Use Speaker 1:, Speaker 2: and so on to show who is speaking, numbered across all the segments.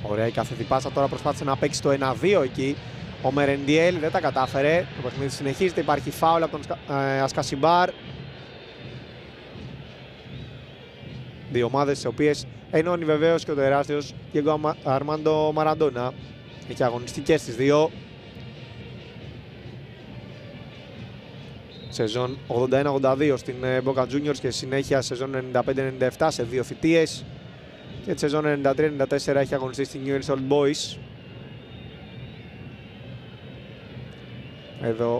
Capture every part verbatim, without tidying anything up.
Speaker 1: Ωραία η κάθετη πάσα, τώρα προσπάθησε να παίξει το ένα δύο εκεί. Ο Μερεντιέλ δεν τα κατάφερε. Το παιχνίδι συνεχίζεται, υπάρχει φάουλ από τον ε, Ασκασιμπάρ. Δύο ομάδες τις οποίες ενώνει βεβαίως και ο τεράστιος Διέγκο Αρμάντο Μαραντόνα. Έχει αγωνιστικές στις δύο. Σεζόν ογδόντα ένα ογδόντα δύο στην Boca Juniors και συνέχεια σεζόν ενενήντα πέντε ενενήντα επτά σε δύο θητείες. Και τη σεζόν ενενήντα τρία ενενήντα τέσσερα έχει αγωνιστεί στην Newell's Old Boys. Εδώ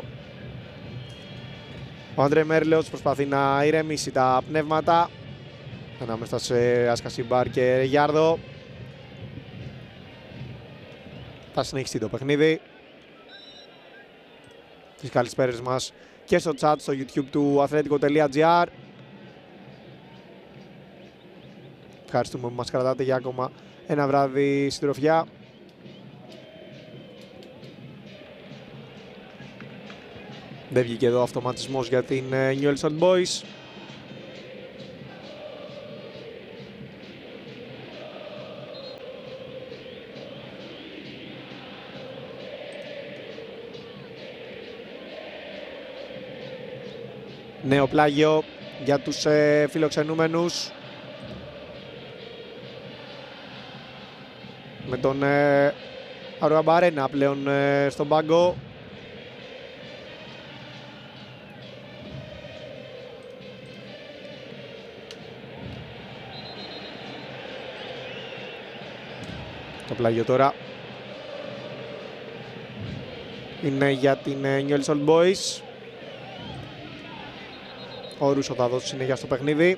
Speaker 1: ο Άντρε Μέρλεος προσπαθεί να ηρεμήσει τα πνεύματα ανάμεσα σε Ασκασιμπάρ και Ρεγιάρδο. Θα συνεχιστεί το παιχνίδι. Τις καλησπέρες μας και στο chat στο YouTube του αθλέτικο τελεία τζι άρ. Ευχαριστούμε που μας κρατάτε για ακόμα ένα βράδυ συντροφιά. Δεν βγήκε εδώ αυτοματισμός για την Newell's Old Boys. Νέο πλάγιο για τους ε, φιλοξενούμενους. Με τον ε, Αρουαμπαρένα πλέον ε, στον πάγκο. Το πλάγιο τώρα είναι για την ε, Newell's Old Boys. Ο Ρούσο θα δώσει συνέχεια στο παιχνίδι.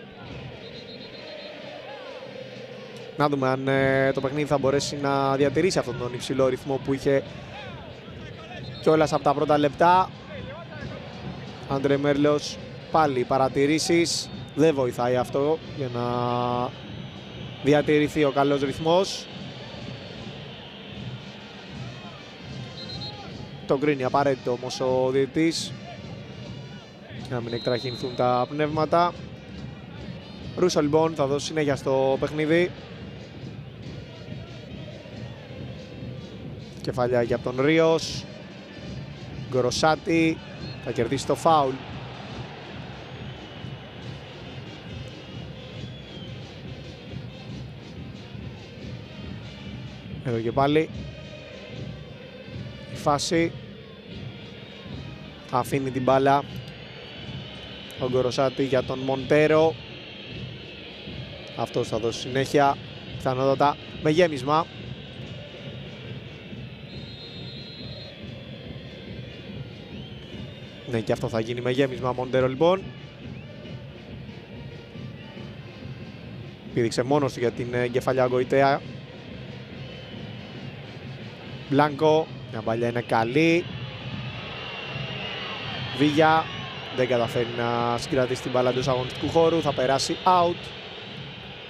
Speaker 1: Να δούμε αν ε, το παιχνίδι θα μπορέσει να διατηρήσει αυτόν τον υψηλό ρυθμό που είχε κιόλας από τα πρώτα λεπτά. Άντρε Μέρλεος, πάλι παρατηρήσεις. Δεν βοηθάει αυτό για να διατηρηθεί ο καλός ρυθμός. Το κρίνει απαραίτητο όμως ο διαιτητής για να μην εκτραχυνθούν τα πνεύματα. Ρούσο λοιπόν θα δώσει συνέχεια στο παιχνίδι. Κεφαλιάκι από τον Ρίος. Γκοροσάτη θα κερδίσει το φάουλ. Εδώ και πάλι η φάση. Αφήνει την μπάλα ο Γκοροσάτη για τον Μοντέρο. Αυτός θα δώσει συνέχεια, πιθανότατα με γέμισμα. Ναι, και αυτό θα γίνει με γέμισμα Μοντέρο λοιπόν. Πήδηξε μόνος του για την κεφαλιά Γκοϊτέα. Μπλάνκο, μια μπαλιά είναι καλή. Βίγια δεν καταφέρει να συγκρατήσει την μπάλα εντός αγωνιστικού χώρου, θα περάσει out.